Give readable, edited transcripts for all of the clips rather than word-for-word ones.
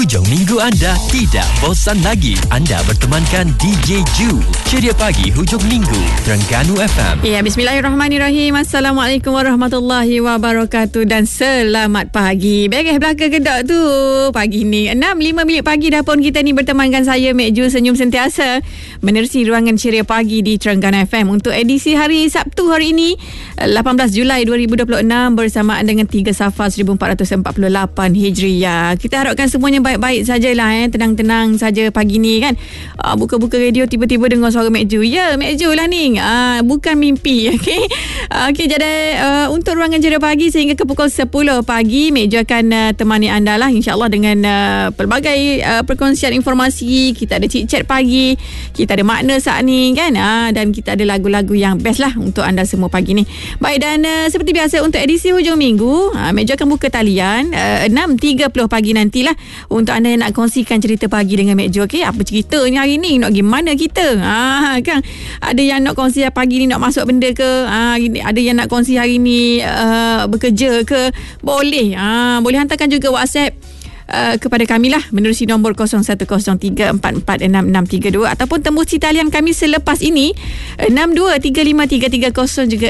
Hujung minggu anda tidak bosan lagi. Anda bertemankan DJ Ju. Ceria Pagi Hujung Minggu, Terengganu FM. Ya, bismillahirrahmanirrahim. Assalamualaikum warahmatullahi wabarakatuh dan selamat pagi. Beres belaka kedok tu pagi ni. 6.05 pagi dah pun kita ni bertemankan saya Mek Ju senyum sentiasa menerusi ruangan Ceria Pagi di Terengganu FM untuk edisi hari Sabtu hari ini 18 Julai 2026 bersamaan dengan 3 Safar 1448 Hijriah. Kita harapkan semuanya baik-baik sajalah, tenang-tenang saja pagi ni kan. Buka-buka radio tiba-tiba dengar suara Mek Ju. Ya, Mek Ju lah ni. Bukan mimpi. Okey. Okey, jadi untuk ruangan Ceria Pagi sehingga ke pukul 10 pagi Mek Ju akan temani anda lah insya-Allah dengan pelbagai perkongsian informasi. Kita ada chit-chat pagi, kita ada makna saat ni kan. Dan kita ada lagu-lagu yang best lah untuk anda semua pagi ni. Baik, dan seperti biasa untuk edisi hujung minggu, Mek Ju akan buka talian 6.30 pagi nantilah untuk anda yang nak kongsikan cerita pagi dengan Mek Ju. Okey, apa ceritanya hari ni, nak pergi mana kita? Kan ada yang nak kongsi pagi ni nak masuk benda ke, ada yang nak kongsi hari ni bekerja ke, boleh boleh hantarkan juga WhatsApp kepada kami lah menerusi nombor 0103446632 ataupun tembusi talian kami selepas ini 62353330 juga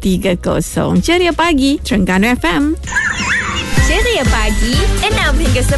62383330. Ceria Pagi Terengganu FM. Ceria Pagi 6 hingga 10